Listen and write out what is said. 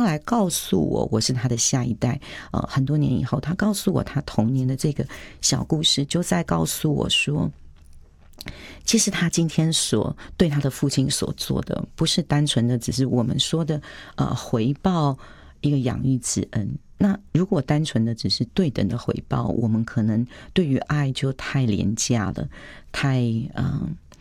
他来告诉我是他的下一代，很多年以后，他告诉我他童年的这个小故事，就在告诉我说，其实他今天所对他的父亲所做的，不是单纯的只是我们说的回报一个养育之恩。那如果单纯的只是对等的回报，我们可能对于爱就太廉价了，太